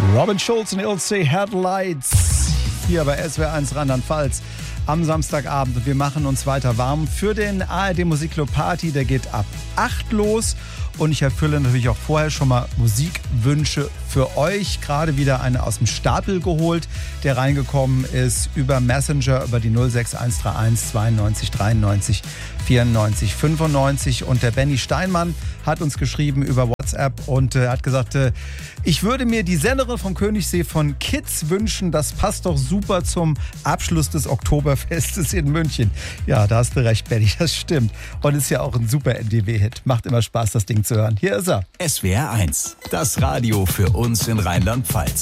Robin Schulz und LC Headlights hier bei SWR1 Rheinland-Pfalz am Samstagabend. Und wir machen uns weiter warm für den ARD Musikclub Party. Der geht ab 8 los. Und ich erfülle natürlich auch vorher schon mal Musikwünsche für euch. Gerade wieder eine aus dem Stapel geholt, der reingekommen ist über Messenger, über die 06131 92 93 94 95. Und der Benny Steinmann hat uns geschrieben über WhatsApp und hat gesagt, ich würde mir die Sängerin vom Königssee von Kids wünschen. Das passt doch super zum Abschluss des Oktoberfestes in München. Ja, da hast du recht, Benny, das stimmt. Und ist ja auch ein super NDW-Hit. Macht immer Spaß, das Ding zu hören. Hier ist er. SWR1, das Radio für uns in Rheinland-Pfalz.